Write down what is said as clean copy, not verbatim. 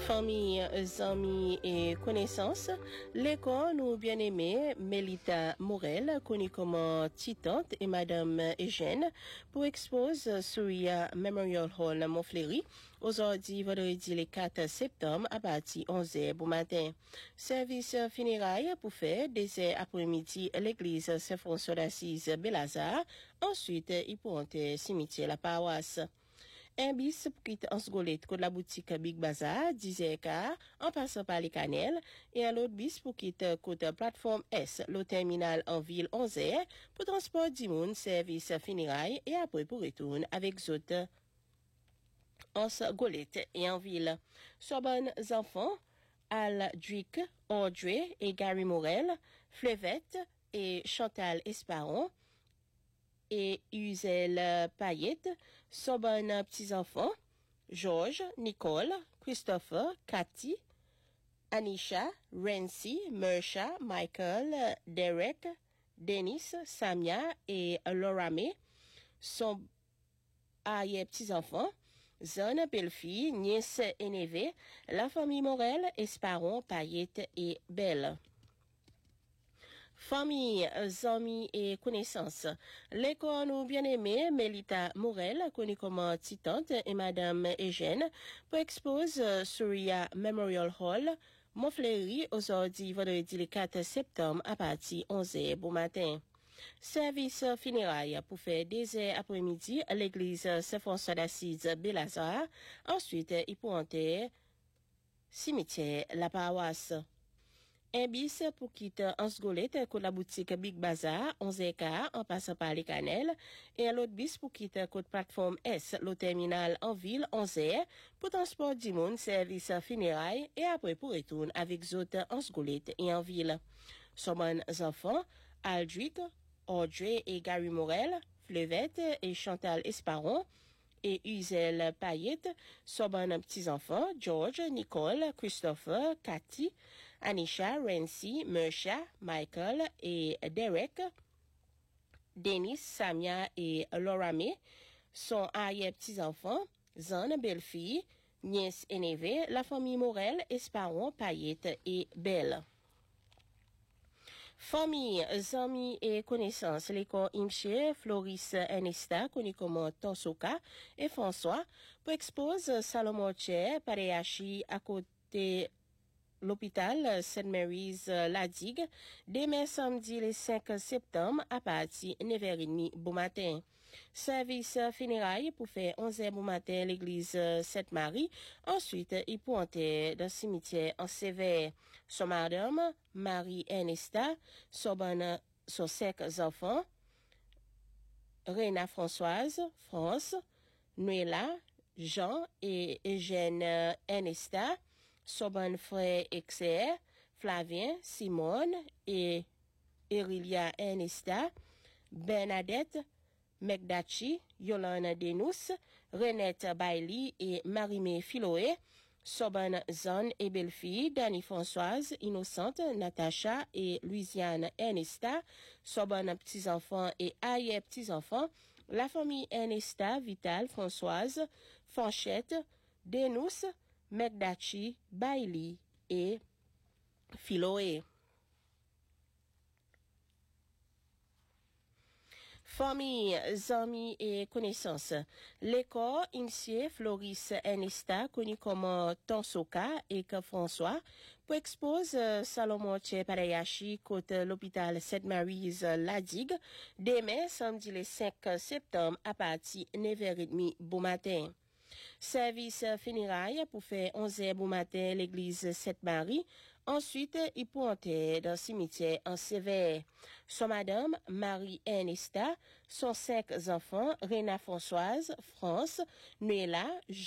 Famille, amis et connaissances, l'école nous bien-aimée Mélita Morel, connue comme Titante et Madame Eugène, pour expose sur Memorial Hall Montfleury, aujourd'hui vendredi le 4 septembre à partir 11h bon matin. Service funérailles pour faire des après-midi à l'église Saint-François d'Assise Belazar, ensuite il pourront cimetière la paroisse. Un bis pour quitter en Sgolette de la boutique Big Bazaar, 10h15, en passant par les Canelles, et un autre bis pour quitter côté plateforme S, le terminal en ville 11h, pour transport du monde, service funérailles, et après pour retourner avec autres en Sgolette et en ville. Soit bonnes enfants, Al Duic, Audrey et Gary Morel, Fleuvette et Chantal Esparon, et Uzel Payette, son bon petits-enfants, Georges, Nicole, Christopher, Cathy, Anisha, Rancy, Mersha, Michael, Derek, Dennis, Samia et Laura May, son petits-enfants, Zone, belle-fille, nièce et neveu, la famille Morel, Esparon, Payette et Belle. Famille, amis et connaissances. L'école nous bien-aimée Mélita Morel, connue comme Titante et Madame Eugène, pour expose sur Memorial Hall, Montfleury, aujourd'hui vendredi le 4 septembre à partir 11h bon matin. Service funérailles pour faire des heures après-midi à l'église Saint-François d'Assise Belazar, ensuite il pourront cimetière la paroisse. Un bis pour quitter en Sgolette côté la boutique Big Bazaar, 11h15, en passant par les Canelles, et un autre bis pour quitter côté plateforme S, le terminal en ville, 11h, pour transport du monde, service funérailles, et après pour retourner avec autres en Sgolette et en ville. Son bonnes enfants, Aldric, Audrey et Gary Morel, Fleuvette et Chantal Esparon, et Uzel Payette, son bon petits-enfants, George, Nicole, Christopher, Cathy, Anisha, Rancy, Mersha, Michael et Derek, Dennis, Samia et Laura May, son arrière-petits-enfants, Zane, belle-fille, nièce et neveu, la famille Morel, Esparon, Payette et Belle. Famille, amis et connaissances, l'école Imche, Floris Ernesta, connu comme Tonsoka, et François, pour expose Salomon Che, Pareachi, à côté l'hôpital St. Mary's La Digue, demain samedi le 5 septembre à partir de 9h30 bon matin. Service funérailles pour faire 11h bon matin l'église Sainte-Marie. Ensuite, ils pourront entrer dans le cimetière en sévère. Son madame, Marie Ernesta, son 5 enfants, Réna Françoise, France, Noëlla, Jean et Eugène Ernesta, son bon frère Exer, Flavien, Simone et Erilia Ernesta, Bernadette, Megdachi, Yolanda Denous, Renette Bailey et Marie-Mé Philoé, son bon zone et belle-fille, Dani Françoise, Innocente, Natacha et Louisiane Ernesta, son bon petits-enfants et arrière-petits-enfants, la famille Ernesta, Vital, Françoise, Fanchette, Denous, Megdachi, Bailey et Philoé. Famille, amis et connaissances. L'école Insié Floris Ernesta, connu comme Tonsoka et que François, pour expose Salomon Che Pareachi côté l'hôpital St. Mary's La Digue, demain samedi le 5 septembre à partir de 9h30 bon matin. Service funérailles pour faire 11h bon matin l'église Sainte-Marie. Ensuite, il pourront entrer dans le cimetière en sévère. Son madame, Marie Ernesta, son 5 enfants, Réna Françoise, France, Noëlla,